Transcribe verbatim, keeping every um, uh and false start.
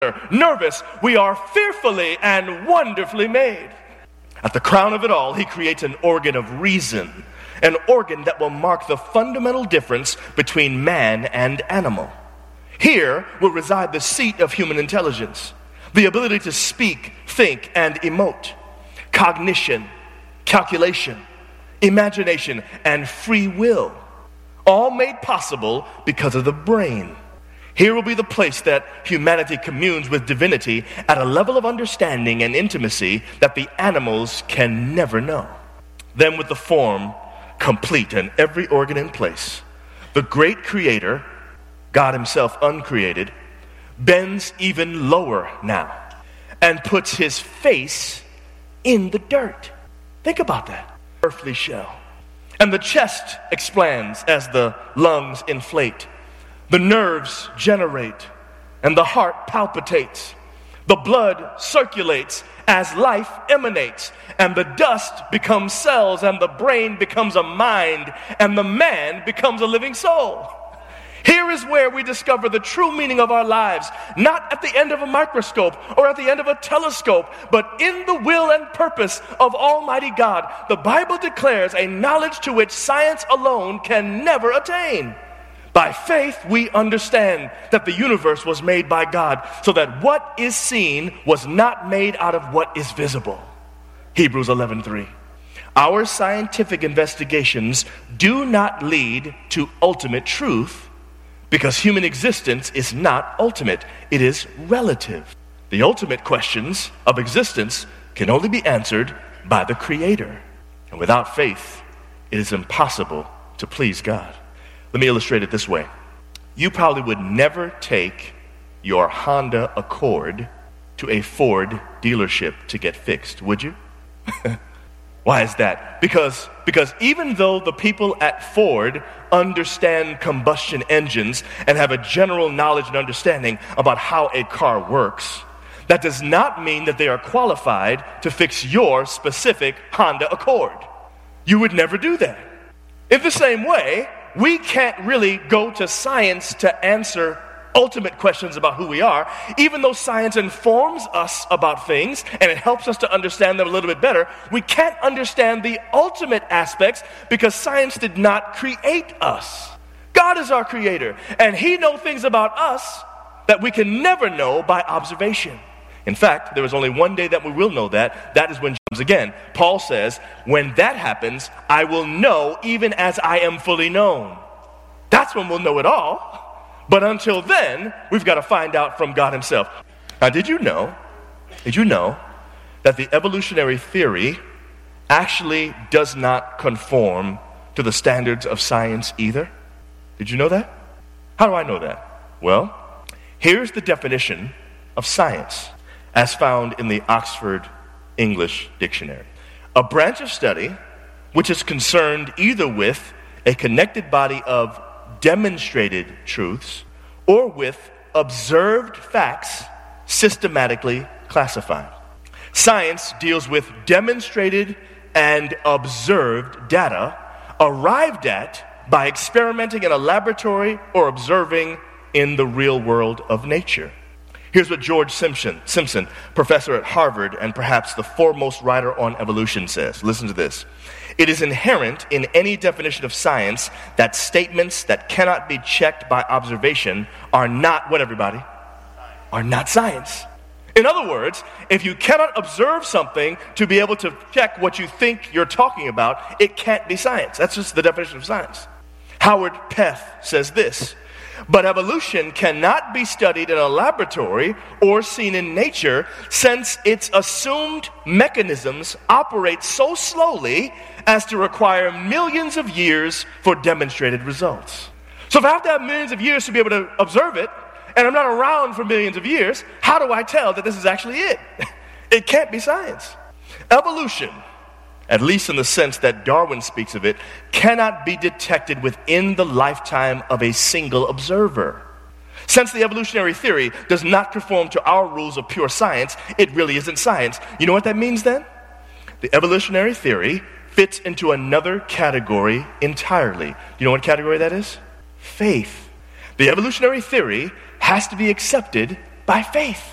nervous. We are fearfully and wonderfully made. At the crown of it all, he creates an organ of reason, an organ that will mark the fundamental difference between man and animal. Here will reside the seat of human intelligence, the ability to speak, think, and emote, cognition, calculation, imagination, and free will, all made possible because of the brain. Here will be the place that humanity communes with divinity at a level of understanding and intimacy that the animals can never know. Then, with the form complete and every organ in place, the great creator, God himself uncreated, bends even lower now and puts his face in the dirt. Think about that. Earthly shell. And the chest expands as the lungs inflate. The nerves generate, and the heart palpitates. The blood circulates as life emanates, and the dust becomes cells, and the brain becomes a mind, and the man becomes a living soul. Here is where we discover the true meaning of our lives, not at the end of a microscope or at the end of a telescope, but in the will and purpose of Almighty God. The Bible declares a knowledge to which science alone can never attain. By faith, we understand that the universe was made by God, so that what is seen was not made out of what is visible. Hebrews eleven three. Our scientific investigations do not lead to ultimate truth, because human existence is not ultimate. It is relative. The ultimate questions of existence can only be answered by the Creator. And without faith, it is impossible to please God. Let me illustrate it this way. You probably would never take your Honda Accord to a Ford dealership to get fixed, would you? Why is that? Because, because even though the people at Ford understand combustion engines and have a general knowledge and understanding about how a car works, that does not mean that they are qualified to fix your specific Honda Accord. You would never do that. In the same way, we can't really go to science to answer ultimate questions about who we are, even though science informs us about things and it helps us to understand them a little bit better. We can't understand the ultimate aspects because science did not create us. God is our creator, and he knows things about us that we can never know by observation. In fact, there is only one day that we will know that. That is when Jesus comes again. Paul says, when that happens, I will know even as I am fully known. That's when we'll know it all. But until then, we've got to find out from God himself. Now, did you know, did you know that the evolutionary theory actually does not conform to the standards of science either? Did you know that? How do I know that? Well, here's the definition of science as found in the Oxford English Dictionary. A branch of study which is concerned either with a connected body of demonstrated truths or with observed facts systematically classified. Science deals with demonstrated and observed data arrived at by experimenting in a laboratory or observing in the real world of nature. Here's what George Simpson, Simpson, professor at Harvard and perhaps the foremost writer on evolution, says. Listen to this. It is inherent in any definition of science that statements that cannot be checked by observation are not what, everybody? Are not science. In other words, if you cannot observe something to be able to check what you think you're talking about, it can't be science. That's just the definition of science. Howard Peth says this. But evolution cannot be studied in a laboratory or seen in nature, since its assumed mechanisms operate so slowly as to require millions of years for demonstrated results. So if I have to have millions of years to be able to observe it, and I'm not around for millions of years, how do I tell that this is actually it? It can't be science. Evolution, at least in the sense that Darwin speaks of it, cannot be detected within the lifetime of a single observer. Since the evolutionary theory does not conform to our rules of pure science, it really isn't science. You know what that means then? The evolutionary theory fits into another category entirely. Do you know what category that is? Faith. The evolutionary theory has to be accepted by faith.